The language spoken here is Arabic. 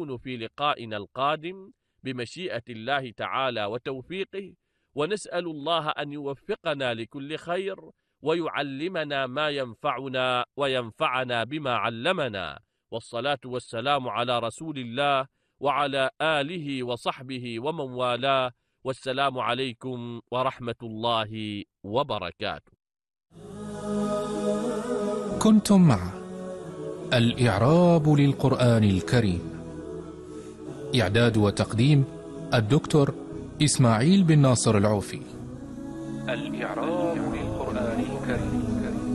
سيكون في لقائنا القادم بمشيئة الله تعالى وتوفيقه، ونسأل الله أن يوفقنا لكل خير ويعلمنا ما ينفعنا وينفعنا بما علمنا. والصلاة والسلام على رسول الله وعلى آله وصحبه ومن والاه، والسلام عليكم ورحمة الله وبركاته. كنتم مع الإعراب للقرآن الكريم، إعداد وتقديم الدكتور إسماعيل بن ناصر العوفي. الإعراب للقرآن الكريم.